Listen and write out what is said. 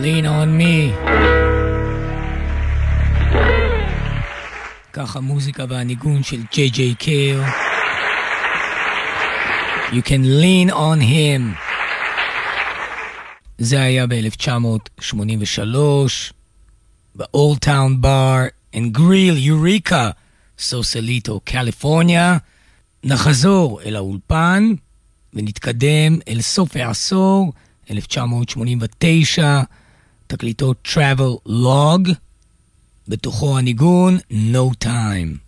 Lean on me. ככה מוזיקה והניגון של J.J. Cale. You can lean on him. זה היה ב-1983 ב-Old Town Bar and Grill, Eureka, סוסליטו, קליפורניה. נחזור אל האולפן ונתקדם אל סוף העשור, 1989, תקליטות Travel Log, בתוכו הניגון No Time.